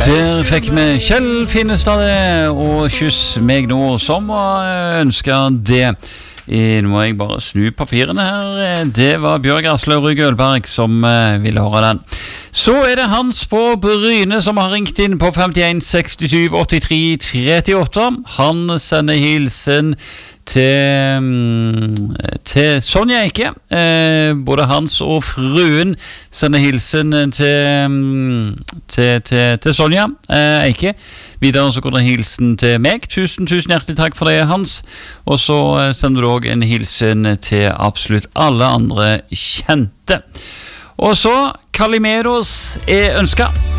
Der fikk vi Kjell Finnestad det, og kyss meg nå, som ønsket det. Nå må jeg bare snu papirene her. Det var Bjørg Aslaug Gølberg som ville høre den. Så det Hans på Bryne som har ringt inn på 51 67 83 38. Han sender hilsen til Sonja Eike. Både Hans og fruen sender hilsen til Sonja Eike. Videre så går det hilsen til meg. Tusen hjertelig takk for det, Hans. Og så sender du også en hilsen til absolutt alle andre kjente. Og så Kalimeros ønsket.